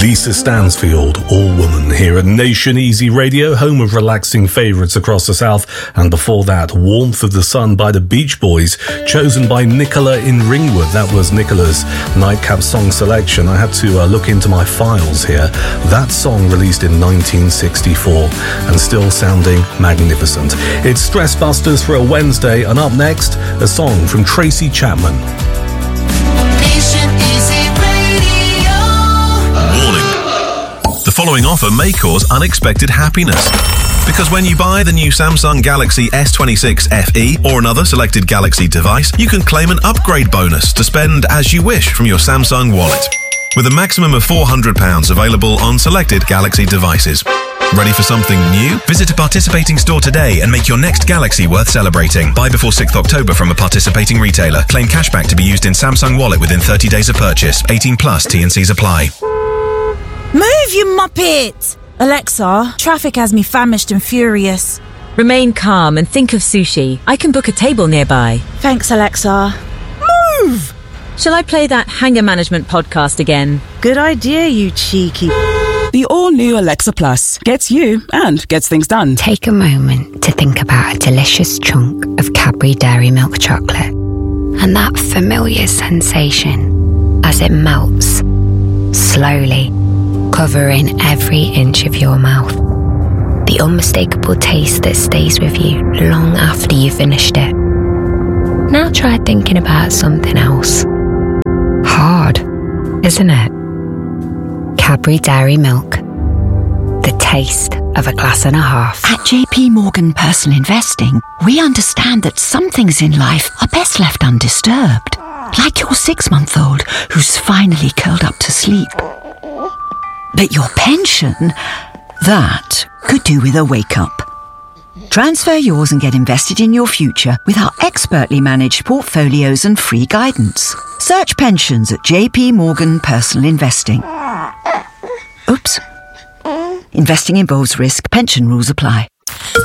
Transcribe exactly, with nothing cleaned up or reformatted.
Lisa Stansfield, All Woman, here at Nation Easy Radio, home of relaxing favourites across the South. And before that, Warmth of the Sun by the Beach Boys, chosen by Nicola in Ringwood. That was Nicola's nightcap song selection. I had to uh, look into my files here. That song released in nineteen sixty-four and still sounding magnificent. It's Stress Busters for a Wednesday, and up next, a song from Tracy Chapman. The following offer may cause unexpected happiness. Because when you buy the new Samsung Galaxy S twenty-six F E or another selected Galaxy device, you can claim an upgrade bonus to spend as you wish from your Samsung wallet. With a maximum of four hundred pounds available on selected Galaxy devices. Ready for something new? Visit a participating store today and make your next Galaxy worth celebrating. Buy before sixth of October from a participating retailer. Claim cashback to be used in Samsung Wallet within thirty days of purchase. eighteen plus, T and Cs apply. Move, you muppet! Alexa, traffic has me famished and furious. Remain calm and think of sushi. I can book a table nearby. Thanks, Alexa. Move! Shall I play that Hanger Management podcast again? Good idea, you cheeky... The all-new Alexa Plus gets you and gets things done. Take a moment to think about a delicious chunk of Cadbury Dairy Milk chocolate and that familiar sensation as it melts, slowly, covering every inch of your mouth. The unmistakable taste that stays with you long after you've finished it. Now try thinking about something else. Hard, isn't it? Cadbury Dairy Milk. The taste of a glass and a half. At J P Morgan Personal Investing, we understand that some things in life are best left undisturbed. Like your six-month-old who's finally curled up to sleep. But your pension, that could do with a wake-up. Transfer yours and get invested in your future with our expertly managed portfolios and free guidance. Search pensions at J P Morgan Personal Investing. Oops. Investing involves risk. Pension rules apply.